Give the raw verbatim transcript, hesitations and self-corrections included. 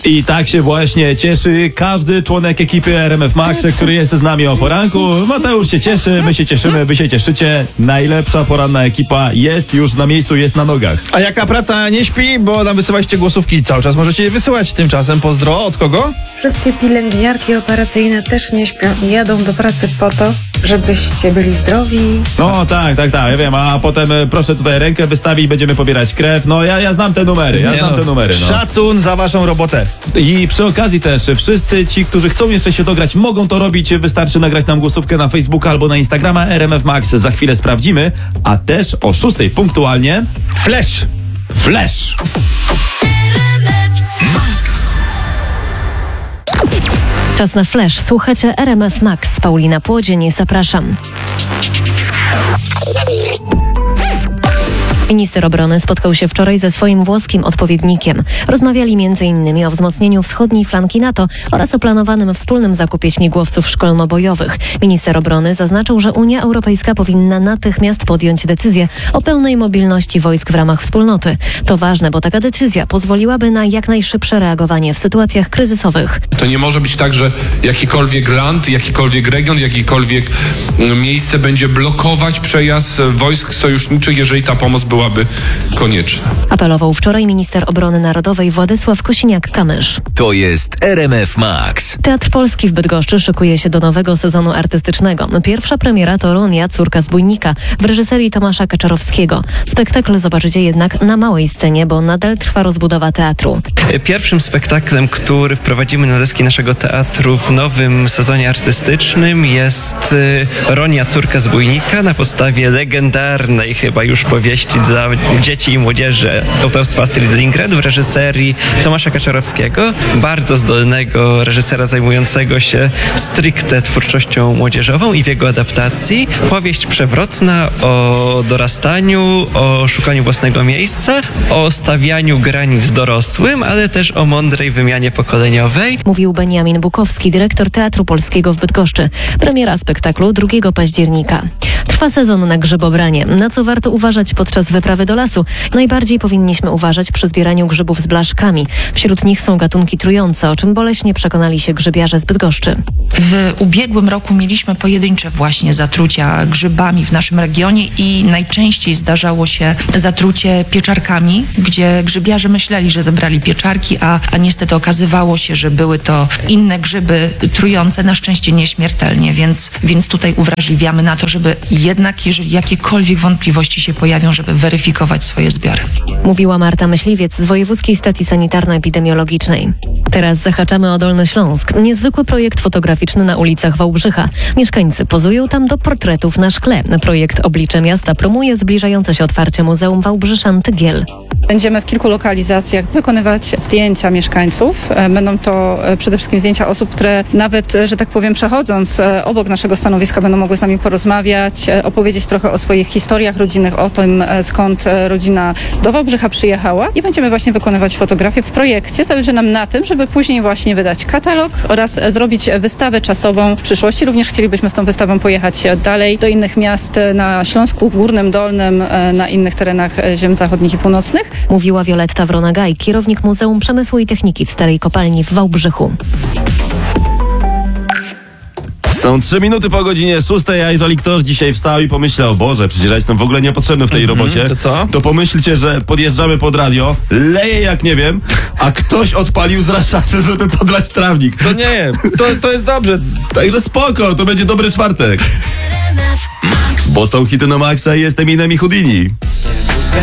I tak się właśnie cieszy każdy członek ekipy R M F Max, który jest z nami o poranku. Mateusz się cieszy, my się cieszymy, wy się cieszycie. Najlepsza poranna ekipa jest już na miejscu, jest na nogach. A jaka praca nie śpi, bo nam wysyłaliście głosówki cały czas. Możecie je wysyłać tymczasem. Pozdro, od kogo? Wszystkie pielęgniarki operacyjne też nie śpią i jadą do pracy po to, żebyście byli zdrowi. No tak, tak, tak, ja wiem, a potem e, proszę tutaj rękę wystawić, będziemy pobierać krew. No ja, ja znam te numery, ja Nie znam no, te numery. No. Szacun za waszą robotę. I przy okazji też wszyscy ci, którzy chcą jeszcze się dograć, mogą to robić. Wystarczy nagrać nam głosówkę na Facebooka albo na Instagrama R M F Max. Za chwilę sprawdzimy, a też o szóstej punktualnie Flash! Flash! Czas na Flash. Słuchacie R M F Max. Paulina Płodzień, zapraszam. Minister obrony spotkał się wczoraj ze swoim włoskim odpowiednikiem. Rozmawiali między innymi o wzmocnieniu wschodniej flanki NATO oraz o planowanym wspólnym zakupie śmigłowców szkolno-bojowych. Minister obrony zaznaczył, że Unia Europejska powinna natychmiast podjąć decyzję o pełnej mobilności wojsk w ramach wspólnoty. To ważne, bo taka decyzja pozwoliłaby na jak najszybsze reagowanie w sytuacjach kryzysowych. To nie może być tak, że jakikolwiek land, jakikolwiek region, jakiekolwiek miejsce będzie blokować przejazd wojsk sojuszniczych, jeżeli ta pomoc była byłaby konieczna. Apelował wczoraj minister obrony narodowej Władysław Kosiniak-Kamysz. To jest R M F Max. Teatr Polski w Bydgoszczy szykuje się do nowego sezonu artystycznego. Pierwsza premiera to Ronia, córka zbójnika w reżyserii Tomasza Kaczorowskiego. Spektakl zobaczycie jednak na małej scenie, bo nadal trwa rozbudowa teatru. Pierwszym spektaklem, który wprowadzimy na deski naszego teatru w nowym sezonie artystycznym jest Ronia, córka zbójnika, na podstawie legendarnej chyba już powieści dla dzieci i młodzieży autorstwa Astrid Lindgren w reżyserii Tomasza Kaczorowskiego, bardzo zdolnego reżysera zajmującego się stricte twórczością młodzieżową i w jego adaptacji. Powieść przewrotna o dorastaniu, o szukaniu własnego miejsca, o stawianiu granic dorosłym, ale też o mądrej wymianie pokoleniowej. Mówił Beniamin Bukowski, dyrektor Teatru Polskiego w Bydgoszczy. Premiera spektaklu drugiego października. Trwa sezon na grzybobranie. Na co warto uważać podczas wyprawy do lasu? Najbardziej powinniśmy uważać przy zbieraniu grzybów z blaszkami. Wśród nich są gatunki trujące, o czym boleśnie przekonali się grzybiarze z Bydgoszczy. W ubiegłym roku mieliśmy pojedyncze właśnie zatrucia grzybami w naszym regionie i najczęściej zdarzało się zatrucie pieczarkami, gdzie grzybiarze myśleli, że zebrali pieczarki, a, a niestety okazywało się, że były to inne grzyby trujące, na szczęście nieśmiertelnie, więc, więc tutaj uwrażliwiamy na to, żeby jednak, jeżeli jakiekolwiek wątpliwości się pojawią, żeby weryfikować swoje zbiory. Mówiła Marta Myśliwiec z Wojewódzkiej Stacji Sanitarno-Epidemiologicznej. Teraz zahaczamy o Dolny Śląsk. Niezwykły projekt fotograficzny na ulicach Wałbrzycha. Mieszkańcy pozują tam do portretów na szkle. Projekt Oblicze Miasta promuje zbliżające się otwarcie Muzeum Wałbrzyszan Tygiel. Będziemy w kilku lokalizacjach wykonywać zdjęcia mieszkańców. Będą to przede wszystkim zdjęcia osób, które nawet, że tak powiem, przechodząc obok naszego stanowiska, będą mogły z nami porozmawiać, opowiedzieć trochę o swoich historiach rodzinnych, o tym, skąd rodzina do Wałbrzycha przyjechała, i będziemy właśnie wykonywać fotografię w projekcie. Zależy nam na tym, żeby później właśnie wydać katalog oraz zrobić wystawę czasową w przyszłości. Również chcielibyśmy z tą wystawą pojechać dalej do innych miast na Śląsku Górnym, Dolnym, na innych terenach ziem zachodnich i północnych. Mówiła Wioletta Wronagaj, kierownik Muzeum Przemysłu i Techniki w Starej Kopalni w Wałbrzychu. Są trzy minuty po godzinie szóstej, a jeżeli ktoś dzisiaj wstał i pomyślał, Boże, przecież ja jestem w ogóle niepotrzebny w tej Mhm, robocie, to co? to pomyślcie, że podjeżdżamy pod radio, leje jak nie wiem, a ktoś odpalił zraszacze, żeby podlać trawnik. To nie, to, to jest dobrze. Także spoko, to będzie dobry czwartek. Bo są hity na maksa i jestem Eminem i Houdini.